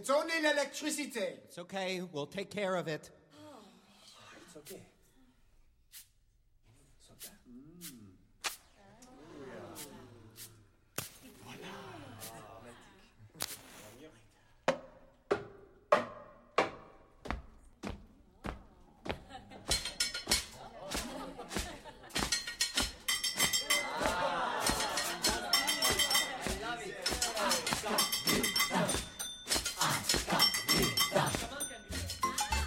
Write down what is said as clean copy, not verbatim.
It's only l'électricité. It's okay. We'll take care of it. It's okay.